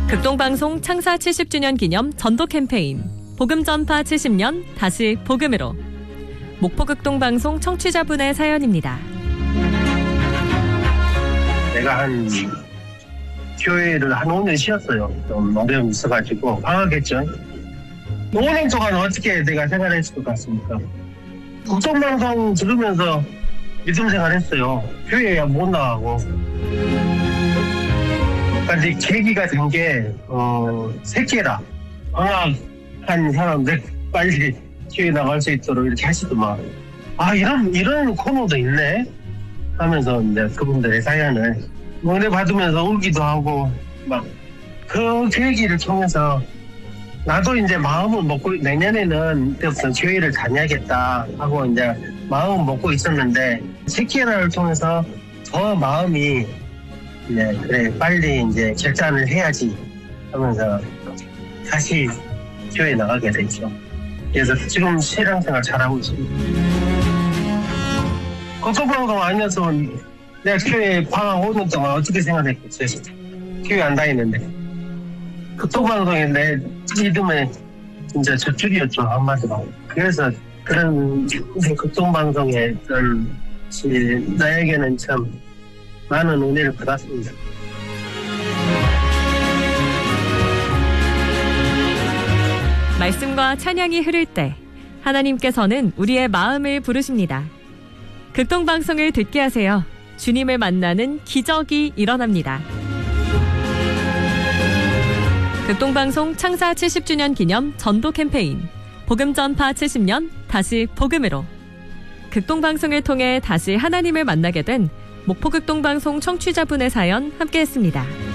극동방송 창사 70주년 기념 전도 캠페인 복음 전파 70년 다시 복음으로. 목포극동방송 청취자분의 사연입니다. 내가 교회를 한 5년 쉬었어요. 좀 어려움이 있어가지고 방학했죠. 5년 동안 어떻게 내가 생활했을 것 같습니까? 국정방송 들으면서 믿음 생활했어요. 교회에 못 나가고. 그러니까 계기가 된 게 새끼라. 방학한 사람들 빨리 교회 나갈 수 있도록 이렇게 하시더만. 아, 이런 코너도 있네 하면서 이제 그분들의 사연을 은혜 받으면서 울기도 하고 막 그 계기를 통해서 나도 이제 마음을 먹고 내년에는 때부터 교회를 다녀야겠다 하고 이제 마음을 먹고 있었는데 새끼라를 통해서 더 마음이 이제 그래 빨리 이제 결단을 해야지 하면서 다시 교회에 나가게 됐죠. 그래서 지금 신앙생활 잘하고 있습니다. 국정방송 아니었으면 내가 교회 방학 5년 동안 어떻게 생활했겠어요? 교회 안 다니는데. 국정방송에 내 믿음의 진짜 저축이었죠, 한마디로. 그래서 그런 국정방송에 나에게는 참 많은 은혜를 받았습니다. 말씀과 찬양이 흐를 때 하나님께서는 우리의 마음을 부르십니다. 극동방송을 듣게 하세요. 주님을 만나는 기적이 일어납니다. 극동방송 창사 70주년 기념 전도 캠페인 복음 전파 70년 다시 복음으로. 극동방송을 통해 다시 하나님을 만나게 된 목포극동방송 청취자분의 사연 함께했습니다.